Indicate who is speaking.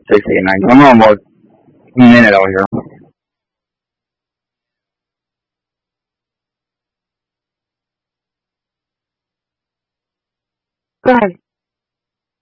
Speaker 1: sì, ma è un uomo un elogio.
Speaker 2: Go ahead.